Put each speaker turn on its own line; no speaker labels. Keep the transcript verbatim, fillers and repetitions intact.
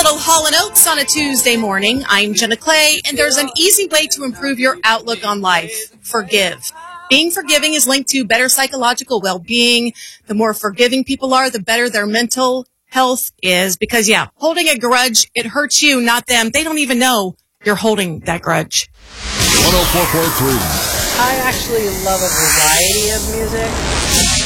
little Hall and Oates on a Tuesday morning. I'm Jenna Clay, and there's an easy way to improve your outlook on life. Forgive. Being forgiving is linked to better psychological well-being. The more forgiving people are, the better their mental health is. Because, yeah, holding a grudge, it hurts you, not them. They don't even know you're holding that grudge.
one oh four point three.
I actually love a variety of music.